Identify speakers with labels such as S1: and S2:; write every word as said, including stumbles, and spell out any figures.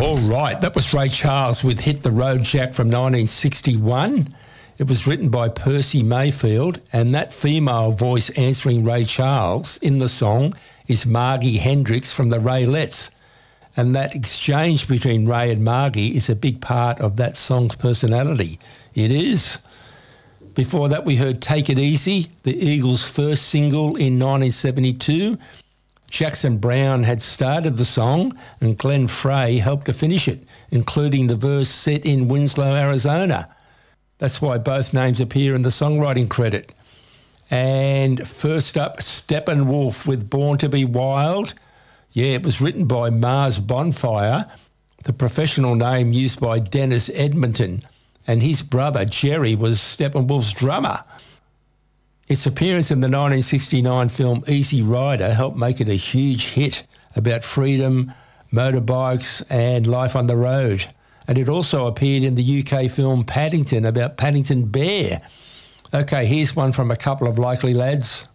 S1: All right, that was Ray Charles with Hit the Road Jack from nineteen sixty-one. It was written by Percy Mayfield, and that female voice answering Ray Charles in the song is Margie Hendricks from the Raelettes. And that exchange between Ray and Margie is a big part of that song's personality. It is. Before that, we heard Take It Easy, the Eagles' first single in nineteen seventy-two. Jackson Browne had started the song and Glenn Frey helped to finish it, including the verse set in Winslow, Arizona. That's why both names appear in the songwriting credit. And first up, Steppenwolf with Born to Be Wild. Yeah, it was written by Mars Bonfire, the professional name used by Dennis Edmonton, and his brother Jerry was Steppenwolf's drummer. Its appearance in the nineteen sixty-nine film Easy Rider helped make it a huge hit about freedom, motorbikes and life on the road. And it also appeared in the U K film Paddington about Paddington Bear. Okay, here's one from a couple of likely lads.